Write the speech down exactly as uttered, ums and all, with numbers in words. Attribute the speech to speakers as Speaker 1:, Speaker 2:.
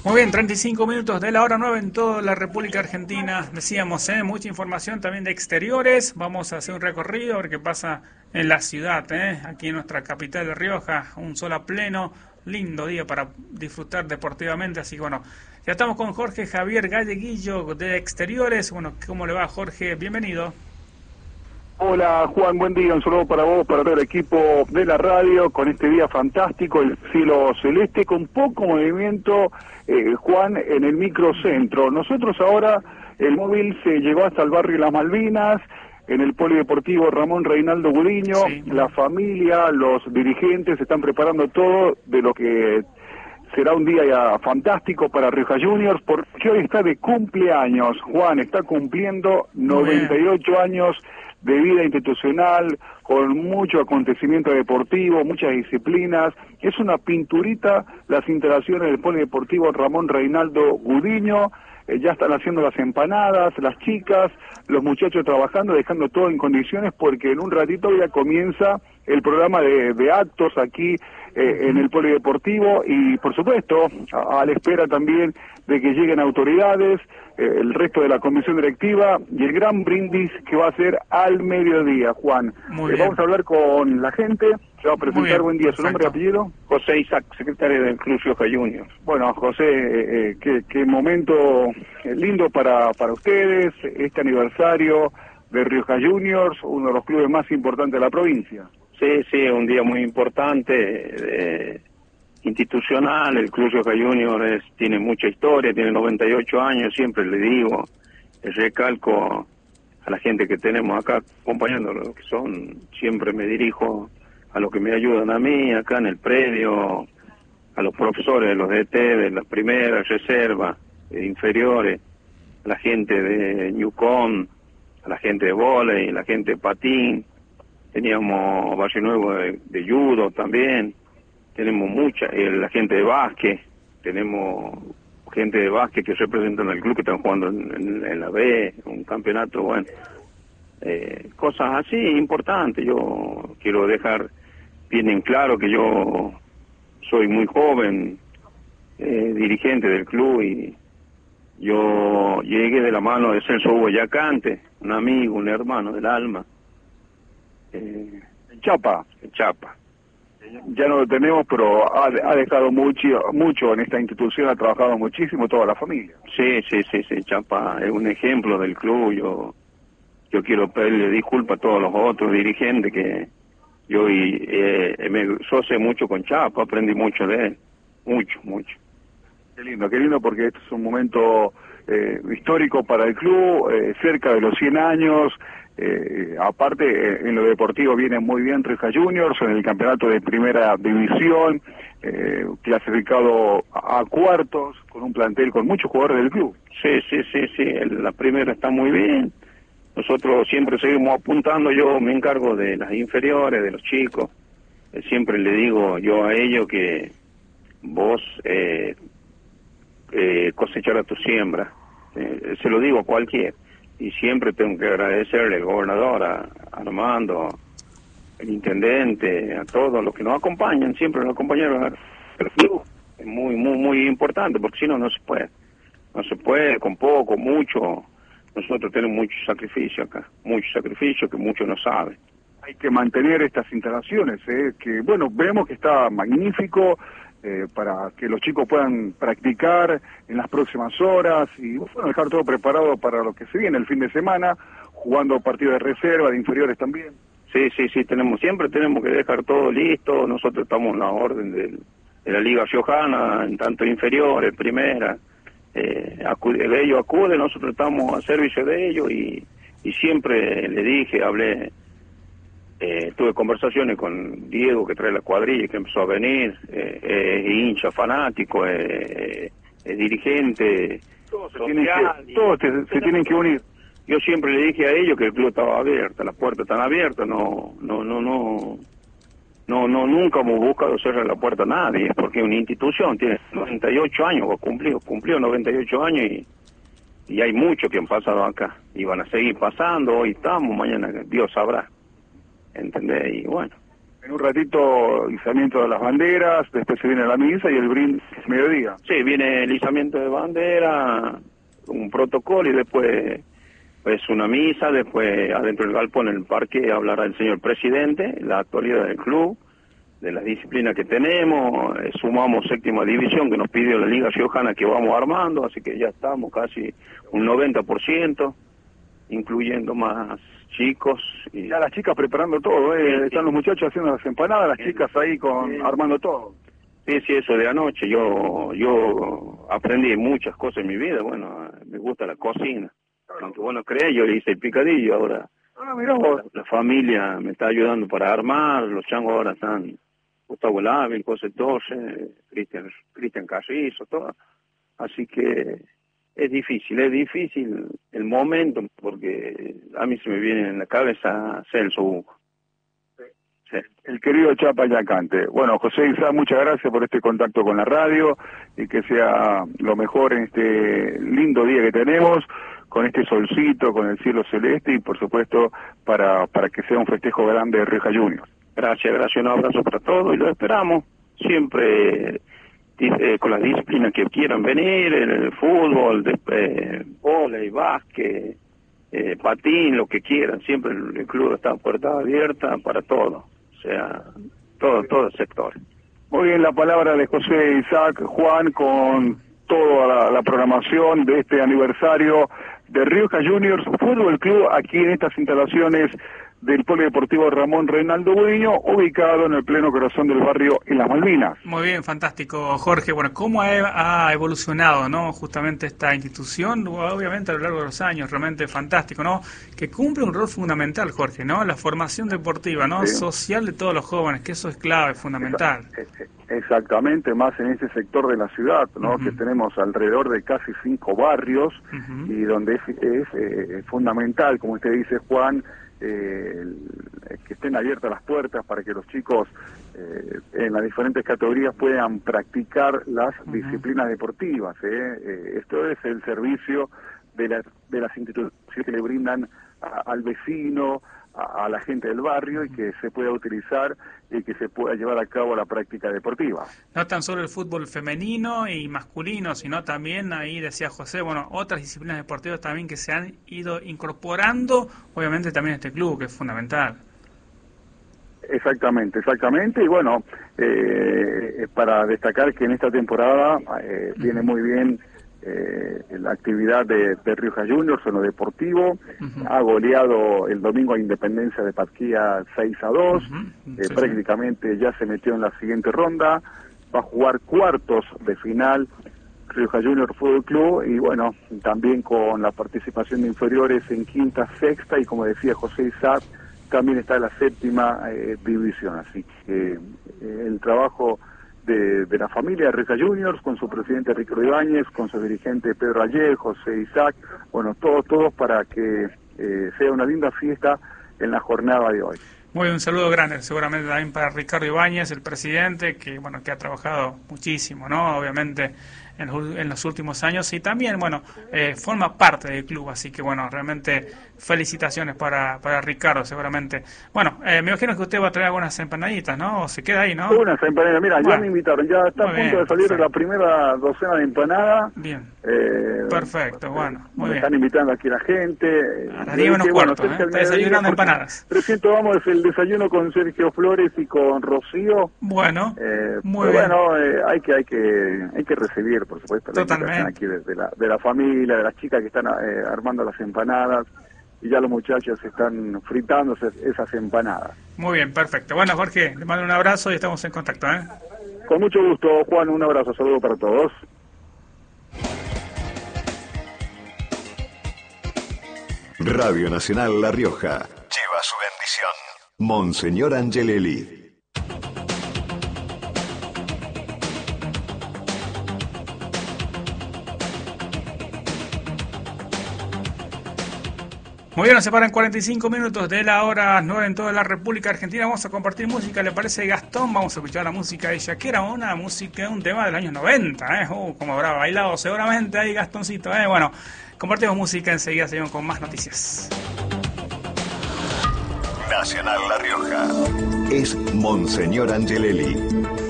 Speaker 1: Muy bien, treinta y cinco minutos de la hora nueve en toda la República Argentina. Decíamos, ¿eh? Mucha información también de exteriores. Vamos a hacer un recorrido a ver qué pasa en la ciudad, ¿eh? Aquí en nuestra capital de Rioja. Un sol a pleno, lindo día para disfrutar deportivamente. Así que bueno, ya estamos con Jorge Javier Galleguillo de Exteriores. Bueno, ¿cómo le va, Jorge? Bienvenido.
Speaker 2: Hola Juan, buen día, un saludo para vos, para todo el equipo de la radio, con este día fantástico, el cielo celeste, con poco movimiento, eh, Juan, en el microcentro. Nosotros ahora, el móvil se llegó hasta el barrio Las Malvinas, en el polideportivo Ramón Reinaldo Gudiño, sí. La familia, los dirigentes están preparando todo de lo que será un día ya fantástico para Rioja Juniors, porque hoy está de cumpleaños. Juan está cumpliendo noventa y ocho años de vida institucional, con mucho acontecimiento deportivo, muchas disciplinas. Es una pinturita las instalaciones del polideportivo Ramón Reinaldo Gudiño. Eh, ya están haciendo las empanadas, las chicas, los muchachos trabajando, dejando todo en condiciones, porque en un ratito ya comienza el programa de, de actos aquí eh, en el polideportivo, y por supuesto a, a la espera también de que lleguen autoridades, eh, el resto de la comisión directiva, y el gran brindis que va a ser al mediodía, Juan. Eh, vamos a hablar con la gente, se va a presentar. Buen día, ¿su nombre y apellido?
Speaker 3: José Isaac, secretario del Club Rioja Juniors.
Speaker 2: Bueno, José, eh, eh, qué, qué momento lindo para, para ustedes, este aniversario de Rioja Juniors, uno de los clubes más importantes de la provincia.
Speaker 3: Sí, sí, un día muy importante, eh, institucional. El Club Rioja Juniors es, tiene mucha historia, tiene noventa y ocho años, siempre le digo, recalco a la gente que tenemos acá acompañando, lo que son, siempre me dirijo a los que me ayudan a mí, acá en el predio, a los profesores de los D T, de las primeras reservas, de inferiores, a la gente de Newcom, a la gente de vóley, a la gente de patín. Teníamos Valle Nuevo de, de judo también, tenemos mucha, eh, la gente de básquet, tenemos gente de básquet que representan al club, que están jugando en, en, en la B, un campeonato, bueno, eh, cosas así importantes. Yo quiero dejar bien en claro que yo soy muy joven, eh, dirigente del club, y yo llegué de la mano de Celso Hugo Yacante, un amigo, un hermano del alma.
Speaker 2: Eh, en Chapa.
Speaker 3: En Chapa.
Speaker 2: Ya no lo tenemos, pero ha, ha dejado mucho, mucho en esta institución, ha trabajado muchísimo toda la familia.
Speaker 3: Sí, sí, sí, sí, Chapa es un ejemplo del club. Yo yo quiero pedirle disculpas a todos los otros dirigentes que yo y, eh, me asocié mucho con Chapa, aprendí mucho de él, mucho, mucho.
Speaker 2: Qué lindo, qué lindo, porque este es un momento eh, histórico para el club, eh, cerca de los cien años. Eh, aparte, eh, en lo deportivo viene muy bien Rioja Juniors, en el campeonato de primera división, eh, clasificado a, a cuartos, con un plantel con muchos jugadores del club.
Speaker 3: Sí, sí, sí, sí, la primera está muy bien. Nosotros siempre seguimos apuntando, yo me encargo de las inferiores, de los chicos. Eh, siempre le digo yo a ellos que vos eh, eh, cosechar a tu siembra. Eh, se lo digo a cualquiera. Y siempre tengo que agradecerle al gobernador, a, a Armando, al intendente, a todos los que nos acompañan, siempre nos acompañaron. Es muy, muy, muy importante, porque si no, no se puede. No se puede, con poco, mucho. Nosotros tenemos mucho sacrificio acá, mucho sacrificio que muchos no saben.
Speaker 2: Hay que mantener estas instalaciones, ¿eh? Que bueno, vemos que está magnífico, eh, para que los chicos puedan practicar en las próximas horas y bueno, dejar todo preparado para lo que se viene el fin de semana, jugando partidos de reserva, de inferiores también.
Speaker 3: Sí, sí, sí, tenemos siempre tenemos que dejar todo listo. Nosotros estamos en la orden del, de la Liga Riojana, en tanto inferiores, primera. Eh, acude, ellos acuden, nosotros estamos a servicio de ellos, y, y siempre le dije, hablé, eh, tuve conversaciones con Diego, que trae la cuadrilla, que empezó a venir, eh, eh, hincha, fanático, eh, eh, dirigente,
Speaker 2: todos se, tienen que, todos te, se tienen que unir.
Speaker 3: Yo siempre le dije a ellos que el club estaba abierto, las puertas están abiertas, no, no, no, no, no, no, nunca hemos buscado cerrar la puerta a nadie, porque es una institución, tiene noventa y ocho años, cumplió, cumplió noventa y ocho años, y, y hay muchos que han pasado acá, y van a seguir pasando. Hoy estamos, mañana Dios sabrá, ¿entendés? Y bueno.
Speaker 2: En un ratito, izamiento de las banderas, después se viene la misa y el brindis mediodía.
Speaker 3: Sí, viene el izamiento de bandera, un protocolo y después pues una misa, después adentro del galpón en el parque hablará el señor presidente, la actualidad del club, de las disciplinas que tenemos, eh, sumamos séptima división que nos pidió la Liga Riojana que vamos armando, así que ya estamos casi un noventa por ciento, incluyendo más chicos. Y
Speaker 2: ya las chicas preparando todo, ¿eh? Sí, están los muchachos haciendo las empanadas, las sí, chicas ahí con sí, armando todo.
Speaker 3: Sí, sí, eso de anoche, yo yo aprendí muchas cosas en mi vida, bueno, me gusta la cocina, claro. Aunque vos no crees, yo le hice el picadillo ahora.
Speaker 2: Ah, mirá vos.
Speaker 3: La, la familia me está ayudando para armar, los changos ahora están Gustavo Lávil, José Torres, Cristian Cristian Carrizo, todo. Así que es difícil, es difícil el momento, porque a mí se me viene en la cabeza Celso Hugo.
Speaker 2: Sí. El querido Chapa Yacante. Bueno, José Isá, muchas gracias por este contacto con la radio y que sea lo mejor en este lindo día que tenemos, con este solcito, con el cielo celeste y por supuesto para para que sea un festejo grande de Rioja Juniors.
Speaker 3: Gracias, gracias, un abrazo para todos y lo esperamos siempre eh, con las disciplinas que quieran venir, en el fútbol, de, eh, vóley, básquet, eh, patín, lo que quieran, siempre el, el club está a puerta abierta para todo, o sea, todo, todo el sector.
Speaker 2: Muy bien, la palabra de José Isaac, Juan, con toda la, la programación de este aniversario de Rioja Juniors Fútbol Club aquí en estas instalaciones del Polideportivo Ramón Reinaldo Budiño, ubicado en el pleno corazón del barrio en Las Malvinas.
Speaker 1: Muy bien, fantástico, Jorge. Bueno, ¿cómo ha, ha evolucionado, no, justamente esta institución? Obviamente a lo largo de los años, realmente fantástico, ¿no? Que cumple un rol fundamental, Jorge, ¿no? La formación deportiva, ¿no? Sí. Social de todos los jóvenes, que eso es clave, fundamental.
Speaker 2: Exactamente, más en ese sector de la ciudad, ¿no? Uh-huh. Que tenemos alrededor de casi cinco barrios, uh-huh. Y donde es, es eh, fundamental, como usted dice, Juan, Eh, que estén abiertas las puertas para que los chicos eh, en las diferentes categorías puedan practicar las uh-huh. disciplinas deportivas. ¿eh? Eh, esto es el servicio de, la, de las instituciones que le brindan a, al vecino, a, a la gente del barrio uh-huh. y que se pueda utilizar y que se pueda llevar a cabo la práctica deportiva.
Speaker 1: No tan solo el fútbol femenino y masculino, sino también, ahí decía José, bueno, otras disciplinas deportivas también que se han ido incorporando, obviamente también este club, que es fundamental.
Speaker 2: Exactamente, exactamente, y bueno, eh, para destacar que en esta temporada eh, uh-huh. viene muy bien eh, la actividad de, de Rioja Juniors en lo deportivo, uh-huh. ha goleado el domingo a Independencia de Patquía seis a dos, uh-huh. eh, sí, prácticamente sí. ya se metió en la siguiente ronda, va a jugar cuartos de final Rioja Juniors Fútbol Club y bueno, también con la participación de inferiores en quinta, sexta y como decía José Isaac, también está en la séptima eh, división, así que eh, el trabajo de, de la familia de Rioja Juniors, con su presidente Ricardo Ibáñez, con su dirigente Pedro Ayer, José Isaac, bueno, todos, todos para que eh, sea una linda fiesta en la jornada de hoy.
Speaker 1: Muy bien, un saludo grande, seguramente también para Ricardo Ibáñez, el presidente, que bueno, que ha trabajado muchísimo, ¿no? Obviamente en los, en los últimos años y también, bueno, eh, forma parte del club, así que bueno, realmente felicitaciones para, para Ricardo, seguramente. Bueno, eh, me imagino que usted va a traer algunas empanaditas, ¿no? O se queda ahí, ¿no?
Speaker 2: Unas empanadas, mira, bueno, ya me invitaron, ya está a punto bien, de salir perfecto. La primera docena de empanadas.
Speaker 1: Bien,
Speaker 2: eh,
Speaker 1: perfecto, bueno, muy
Speaker 2: me
Speaker 1: bien.
Speaker 2: están invitando aquí la gente.
Speaker 1: A las diez menos cuarto, bueno, ¿eh? Está desayunando empanadas.
Speaker 2: Recién tomamos el desayuno con Sergio Flores y con Rocío.
Speaker 1: Bueno,
Speaker 2: eh,
Speaker 1: muy
Speaker 2: bien.
Speaker 1: Bueno,
Speaker 2: bueno eh, hay que hay que hay que recibir, por supuesto, la invitación aquí de, de, la, de la familia, de las chicas que están eh, armando las empanadas y ya los muchachos están fritándose esas empanadas.
Speaker 1: Muy bien, perfecto. Bueno, Jorge, le mando un abrazo y estamos en contacto, ¿eh?
Speaker 2: Con mucho gusto, Juan, un abrazo, saludo para todos.
Speaker 4: Radio Nacional La Rioja lleva su bendición. Monseñor Angelelli.
Speaker 1: Muy bien, nos separan cuarenta y cinco minutos de la hora nueve en toda la República Argentina. Vamos a compartir música, ¿le parece, Gastón? Vamos a escuchar la música de Shakira, una música, un tema de los años noventa, ¿eh? Uh, como habrá bailado seguramente ahí, Gastoncito, ¿eh? Bueno, compartimos música, enseguida seguimos con más noticias.
Speaker 4: Nacional La Rioja. Es Monseñor Angelelli.